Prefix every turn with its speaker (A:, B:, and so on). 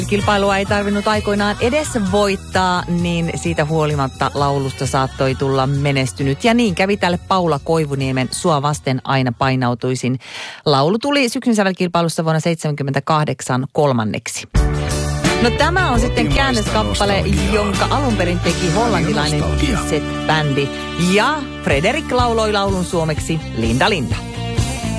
A: Kilpailua ei tarvinnut aikoinaan edes voittaa, niin siitä huolimatta laulusta saattoi tulla menestynyt. Ja niin kävi tälle Paula Koivuniemen Sua vasten aina painautuisin. Laulu tuli syksyn sävelkilpailussa vuonna 1978 kolmanneksi. No tämä on sitten käännöskappale, jonka alun perin teki hollantilainen Kizet-bändi. Ja Frederik lauloi laulun suomeksi Linda Linda.